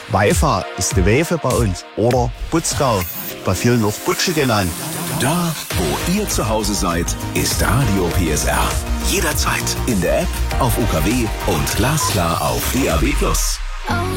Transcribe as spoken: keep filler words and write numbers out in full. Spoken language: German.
Weifa ist die Wefe bei uns oder Butzgau, bei vielen auch Butsche genannt. Da, wo ihr zu Hause seid, ist Radio P S R. Jederzeit in der App, auf U K W und glasklar auf D A B plus.